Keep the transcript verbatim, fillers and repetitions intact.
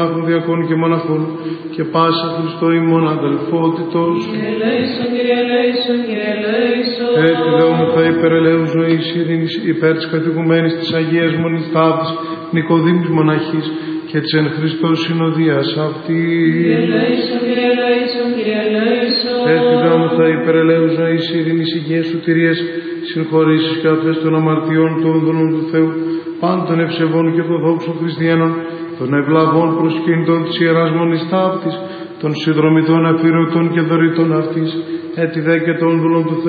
διακών και μοναχών και πάσα Χριστό ημών αδελφότητος. Κύριε ελέησον, Κύριε ελέησον, Κύριε ελέησον. Έτσι δεόμεθα υπερελαίου ζωής ειρήνης υπέρ της κατοικουμένης της Αγίας Μονής Ταύτης Νικοδήμης Μοναχής και της εν Χριστώ συνοδείας αυτή. Κύριε ελέησον, Κύριε ελέησον, Κύριε ελέησον. Έτσι δεόμεθα υπερελαίου ζωής ειρήνης υγείας σωτηρίας συγχωρήσεις και αφές των αμαρτιών των δούλων του Θεού πάντων ευσεβών και ορθοδόξων χριστιανών των ευλαβών προσκύνητων της Ιεράς Μονής Ταύτης, των συνδρομητών αφιερωτών και δωρητών αυτής, έτι δε και των δούλων του Θεού